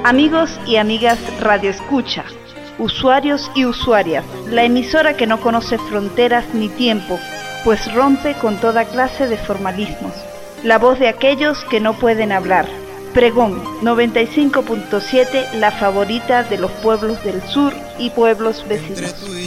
Amigos y amigas Radio Escucha, usuarios y usuarias, la emisora que no conoce fronteras ni tiempo, pues rompe con toda clase de formalismos. La voz de aquellos que no pueden hablar. Pregón 95.7, la favorita de los pueblos del sur y pueblos vecinos.